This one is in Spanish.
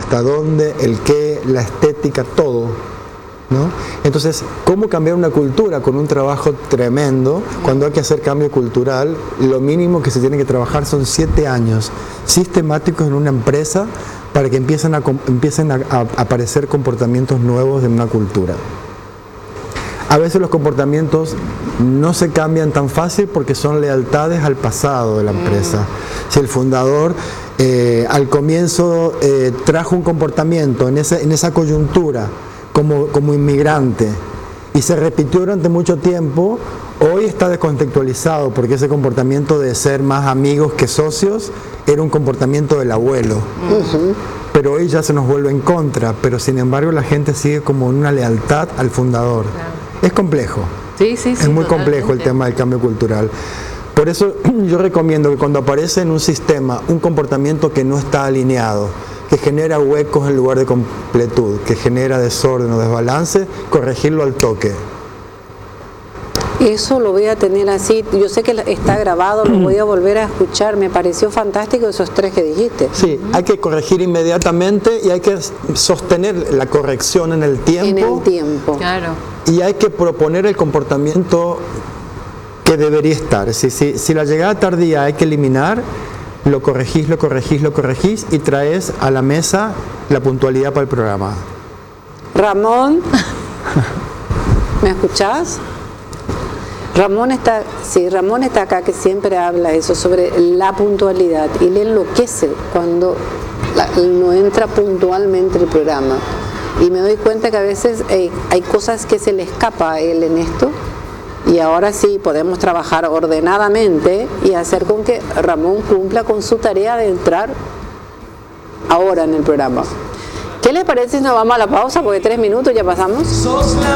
hasta dónde, el qué, la estética, todo, ¿no? Entonces, ¿cómo cambiar una cultura con un trabajo tremendo? Cuando hay que hacer cambio cultural, lo mínimo que se tiene que trabajar son 7 años sistemáticos en una empresa para que empiecen a aparecer comportamientos nuevos en una cultura. A veces los comportamientos no se cambian tan fácil porque son lealtades al pasado de la empresa. Si el fundador al comienzo trajo un comportamiento en esa coyuntura como inmigrante y se repitió durante mucho tiempo, hoy está descontextualizado porque ese comportamiento de ser más amigos que socios era un comportamiento del abuelo. Pero hoy ya se nos vuelve en contra, pero sin embargo la gente sigue como en una lealtad al fundador. Claro. Es complejo. Sí, es muy complejo el tema del cambio cultural. Por eso yo recomiendo que cuando aparece en un sistema un comportamiento que no está alineado, que genera huecos en lugar de completud, que genera desorden o desbalance, corregirlo al toque. Eso lo voy a tener así, yo sé que está grabado, lo voy a volver a escuchar, me pareció fantástico esos 3 que dijiste. Sí, hay que corregir inmediatamente y hay que sostener la corrección en el tiempo. En el tiempo. Claro. Y hay que proponer el comportamiento que debería estar. Si la llegada tardía hay que eliminar, lo corregís y traes a la mesa la puntualidad para el programa. Ramón, ¿me escuchás? Ramón está acá, que siempre habla eso sobre la puntualidad y le enloquece cuando no entra puntualmente el programa. Y me doy cuenta que a veces hay cosas que se le escapa a él en esto, y ahora sí podemos trabajar ordenadamente y hacer con que Ramón cumpla con su tarea de entrar ahora en el programa. ¿Qué les parece si nos vamos a la pausa? Porque 3 minutos ya pasamos.